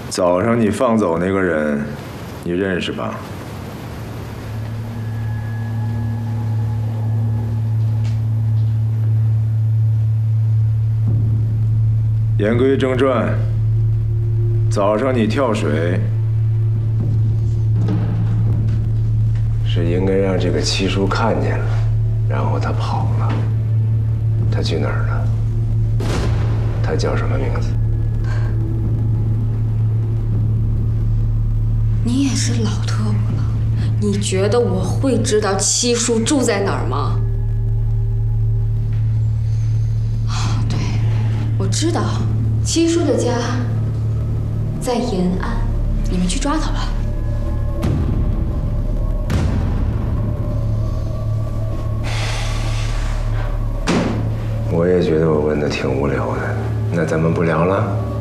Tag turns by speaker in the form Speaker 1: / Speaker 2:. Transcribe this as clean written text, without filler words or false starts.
Speaker 1: 早上你放走那个人，你认识吧？言归正传，早上你跳水，是应该让这个七叔看见了，然后他跑了。他去哪儿了？他叫什么名字？
Speaker 2: 你也是老特务了，你觉得我会知道七叔住在哪儿吗？啊，对，我知道，七叔的家在延安，你们去抓他吧。
Speaker 1: 我也觉得我问的挺无聊的，那咱们不聊了。